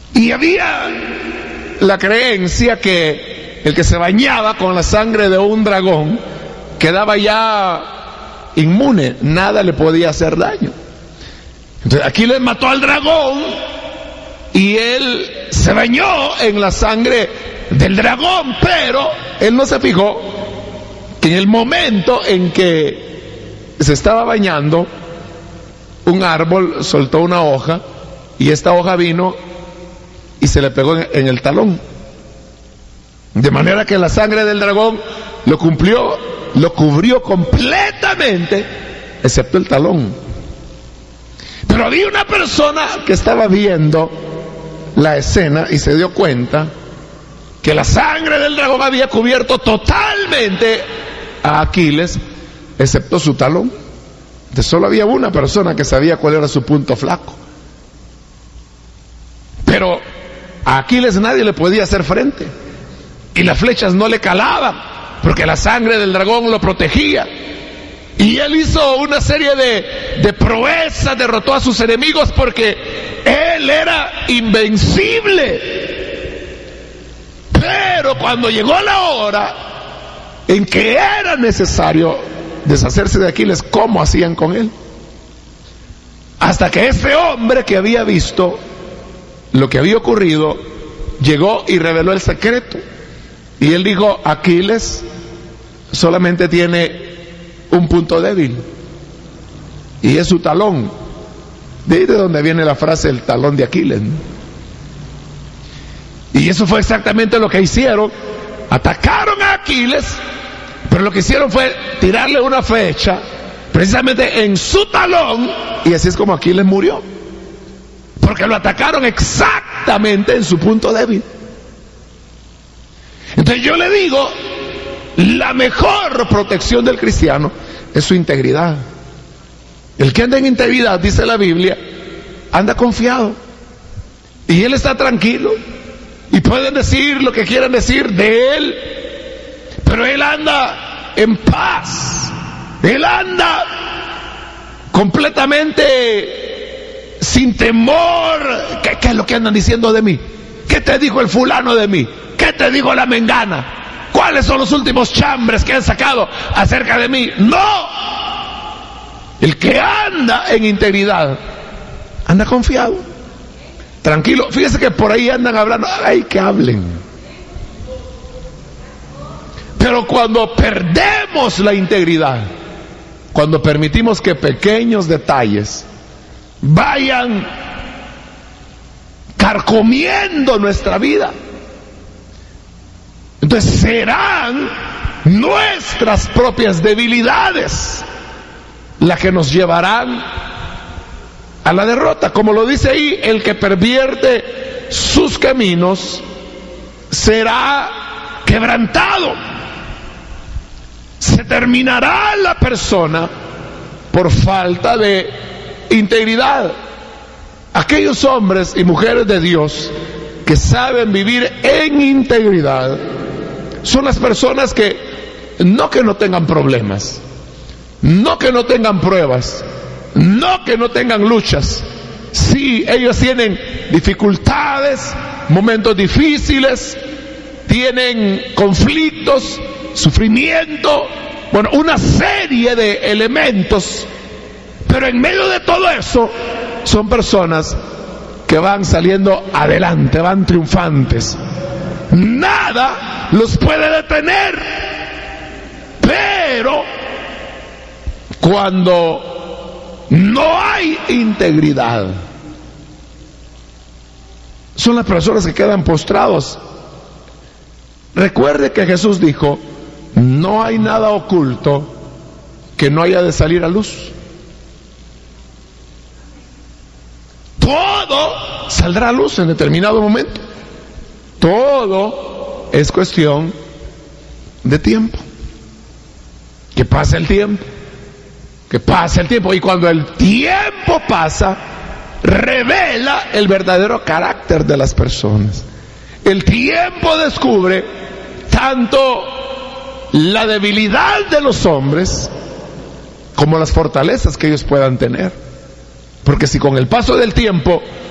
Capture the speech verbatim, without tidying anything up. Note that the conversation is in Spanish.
Y había la creencia que el que se bañaba con la sangre de un dragón quedaba ya inmune, nada le podía hacer daño. Entonces Aquiles mató al dragón y él se bañó en la sangre del dragón, pero él no se fijó que en el momento en que se estaba bañando, un árbol soltó una hoja y esta hoja vino y se le pegó en, en el talón, de manera que la sangre del dragón lo cumplió, lo cubrió completamente, excepto el talón. Pero había una persona que estaba viendo la escena y se dio cuenta que la sangre del dragón había cubierto totalmente a Aquiles, excepto su talón. Entonces solo había una persona que sabía cuál era su punto flaco. Pero a Aquiles nadie le podía hacer frente y las flechas no le calaban porque la sangre del dragón lo protegía. Y él hizo una serie de, de proezas, derrotó a sus enemigos porque él era invencible. Pero cuando llegó la hora en que era necesario deshacerse de Aquiles, ¿cómo hacían con él? Hasta que este hombre que había visto lo que había ocurrido llegó y reveló el secreto. Y él dijo: Aquiles solamente tiene un punto débil y es su talón. De ahí de donde viene la frase el talón de Aquiles, ¿no? Y eso fue exactamente lo que hicieron. Atacaron a Aquiles, pero lo que hicieron fue tirarle una flecha precisamente en su talón, y así es como Aquiles murió, porque lo atacaron exactamente en su punto débil. Entonces yo le digo, la mejor protección del cristiano es su integridad. El que anda en integridad, dice la Biblia, anda confiado y él está tranquilo y pueden decir lo que quieran decir de él, pero él anda en paz, él anda completamente sin temor. ¿Qué, qué es lo que andan diciendo de mí? ¿Qué te dijo el fulano de mí? ¿Qué te dijo la mengana? ¿Cuáles son los últimos chambres que han sacado acerca de mí? ¡No! El que anda en integridad anda confiado, tranquilo. Fíjese que por ahí andan hablando, ¡ay, que hablen! Pero cuando perdemos la integridad, cuando permitimos que pequeños detalles vayan carcomiendo nuestra vida, entonces serán nuestras propias debilidades las que nos llevarán a la derrota. Como lo dice ahí, el que pervierte sus caminos será quebrantado. Se terminará la persona por falta de integridad. Aquellos hombres y mujeres de Dios que saben vivir en integridad son las personas que no que no tengan problemas, no que no tengan pruebas, no que no tengan luchas. Sí, ellos tienen dificultades, momentos difíciles, tienen conflictos, sufrimiento, bueno, una serie de elementos, pero en medio de todo eso son personas que van saliendo adelante, van triunfantes. Nada los puede detener. Pero cuando no hay integridad, son las personas que quedan postrados. Recuerde que Jesús dijo: no hay nada oculto que no haya de salir a luz. Todo saldrá a luz en determinado momento. Todo es cuestión de tiempo. Que pase el tiempo, que pase el tiempo. Y cuando el tiempo pasa, revela el verdadero carácter de las personas. El tiempo descubre tanto la debilidad de los hombres como las fortalezas que ellos puedan tener. Porque si con el paso del tiempo